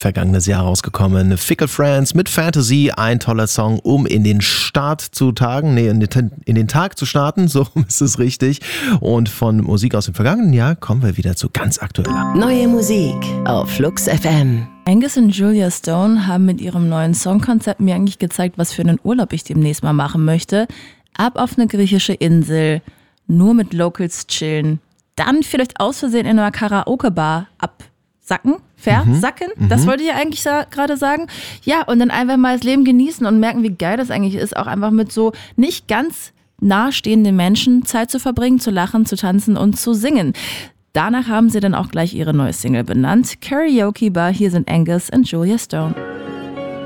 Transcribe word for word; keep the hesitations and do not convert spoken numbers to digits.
vergangenes Jahr rausgekommen. Fickle Friends mit Fantasy, ein toller Song, um in den Start zu tagen, nee, in den, in den Tag zu starten, so ist es richtig. Und von Musik aus dem vergangenen Jahr kommen wir wieder zu ganz aktueller. Neue Musik auf Flux F M. Angus und Julia Stone haben mit ihrem neuen Songkonzept mir eigentlich gezeigt, was für einen Urlaub ich demnächst mal machen möchte. Ab auf eine griechische Insel, nur mit Locals chillen, dann vielleicht aus Versehen in einer Karaoke-Bar absacken. Versacken, mhm. das wollte ich ja eigentlich sa- gerade sagen. Ja, und dann einfach mal das Leben genießen und merken, wie geil das eigentlich ist, auch einfach mit so nicht ganz nahestehenden Menschen Zeit zu verbringen, zu lachen, zu tanzen und zu singen. Danach haben sie dann auch gleich ihre neue Single benannt. Karaoke Bar, hier sind Angus und Julia Stone.